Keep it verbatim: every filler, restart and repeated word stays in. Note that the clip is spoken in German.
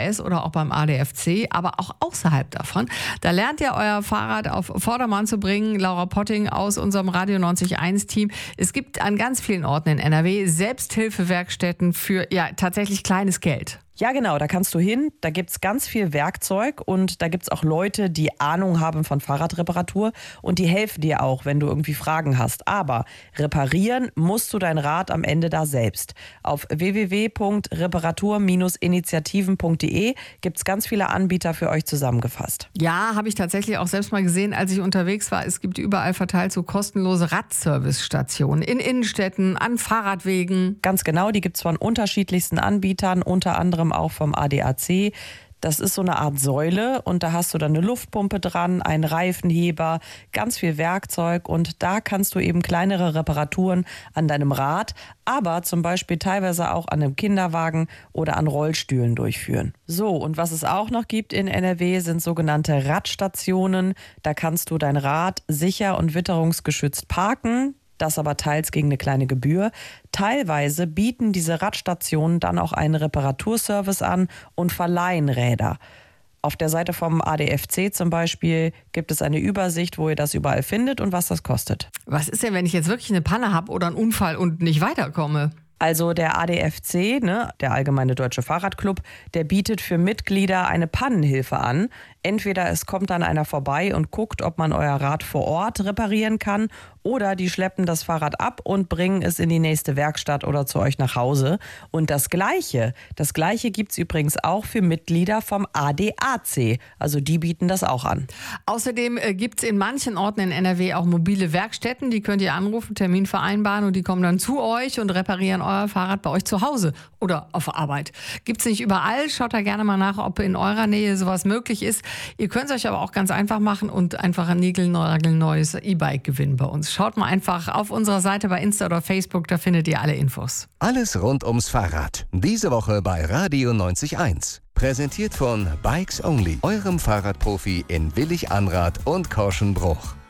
S oder auch beim A D F C, aber auch außerhalb davon. Da lernt ihr euer Fahrrad auf Vordermann zu bringen. Laura Potting aus unserem Radio neunzig Komma eins Team. Es gibt an ganz vielen Orten in N R W Selbsthilfewerkstätten für ja tatsächlich kleines Geld. Ja, genau, da kannst du hin. Da gibt's ganz viel Werkzeug und da gibt's auch Leute, die Ahnung haben von Fahrradreparatur und die helfen dir auch, wenn du irgendwie Fragen hast. Aber reparieren musst du dein Rad am Ende da selbst. Auf w w w punkt reparatur Bindestrich initiativen punkt d e gibt's ganz viele Anbieter für euch zusammengefasst. Ja, habe ich tatsächlich auch selbst mal gesehen, als ich unterwegs war. Es gibt überall verteilt so kostenlose Radservice-Stationen in Innenstädten, an Fahrradwegen. Ganz genau, die gibt's von unterschiedlichsten Anbietern, unter anderem auch vom A D A C. Das ist so eine Art Säule und da hast du dann eine Luftpumpe dran, einen Reifenheber, ganz viel Werkzeug und da kannst du eben kleinere Reparaturen an deinem Rad, aber zum Beispiel teilweise auch an einem Kinderwagen oder an Rollstühlen durchführen. So, und was es auch noch gibt in N R W sind sogenannte Radstationen. Da kannst du dein Rad sicher und witterungsgeschützt parken. Das aber teils gegen eine kleine Gebühr. Teilweise bieten diese Radstationen dann auch einen Reparaturservice an und verleihen Räder. Auf der Seite vom A D F C zum Beispiel gibt es eine Übersicht, wo ihr das überall findet und was das kostet. Was ist denn, wenn ich jetzt wirklich eine Panne habe oder einen Unfall und nicht weiterkomme? Also der A D F C, ne, der Allgemeine Deutsche Fahrradclub, der bietet für Mitglieder eine Pannenhilfe an. Entweder es kommt dann einer vorbei und guckt, ob man euer Rad vor Ort reparieren kann, oder die schleppen das Fahrrad ab und bringen es in die nächste Werkstatt oder zu euch nach Hause. Und das Gleiche, das Gleiche gibt es übrigens auch für Mitglieder vom A D A C. Also die bieten das auch an. Außerdem äh, gibt es in manchen Orten in N R W auch mobile Werkstätten. Die könnt ihr anrufen, Termin vereinbaren und die kommen dann zu euch und reparieren euer Fahrrad bei euch zu Hause oder auf der Arbeit. Gibt es nicht überall. Schaut da gerne mal nach, ob in eurer Nähe sowas möglich ist. Ihr könnt es euch aber auch ganz einfach machen und einfach ein niegelnagelneues E-Bike gewinnen bei uns. Schaut mal einfach auf unserer Seite bei Insta oder Facebook, da findet ihr alle Infos. Alles rund ums Fahrrad. Diese Woche bei Radio neunzig Komma eins. Präsentiert von Bikes Only, eurem Fahrradprofi in Willig-Anrath und Korschenbruch.